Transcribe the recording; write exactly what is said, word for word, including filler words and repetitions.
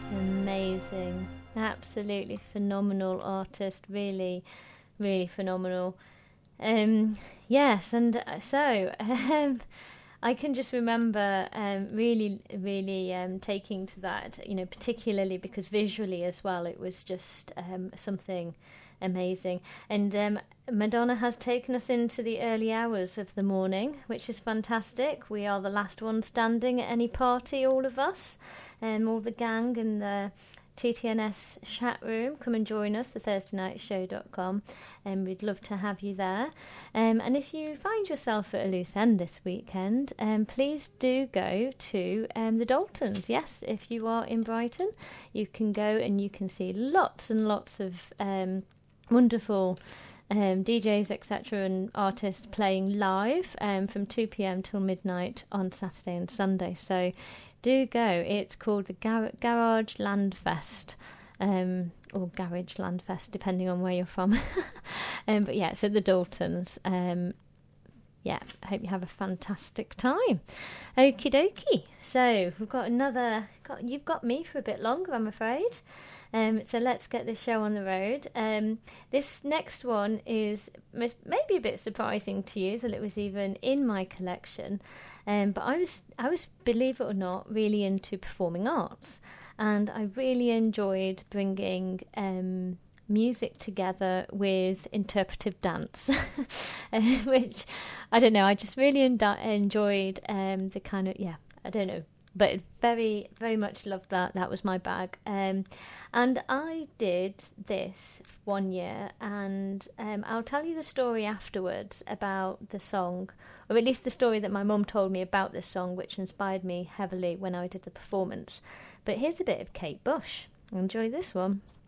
Amazing. Absolutely phenomenal artist. Really, really phenomenal. Um, yes, and so um, I can just remember um, really, really um, taking to that, you know, particularly because visually as well, it was just um, something amazing. And um, Madonna has taken us into the early hours of the morning, which is fantastic. We are the last ones standing at any party, all of us, um, all the gang and the T T N S chat room. Come and join us, the thursday night show dot com, and we'd love to have you there. Um, and if you find yourself at a loose end this weekend, um, please do go to um, the Daltons. Yes, if you are in Brighton, you can go and you can see lots and lots of um, wonderful um, D Js, et cetera, and artists playing live um, from two p.m. till midnight on Saturday and Sunday. So do go. It's called the Gar- Garage Land Fest, um, or Garage Land Fest, depending on where you're from. um, but yeah, so the Daltons. Um, yeah, I hope you have a fantastic time. Okie dokie. So we've got another. Got, you've got me for a bit longer, I'm afraid. Um, so let's get this show on the road. Um, this next one is maybe a bit surprising to you that it was even in my collection. Um, but I was, I was, believe it or not, really into performing arts, and I really enjoyed bringing um, music together with interpretive dance, which I don't know. I just really en- enjoyed um, the kind of yeah. I don't know. But very, very much loved that. That was my bag. Um, and I did this one year, and um, I'll tell you the story afterwards about the song, or at least the story that my mum told me about this song, which inspired me heavily when I did the performance. But here's a bit of Kate Bush. Enjoy this one.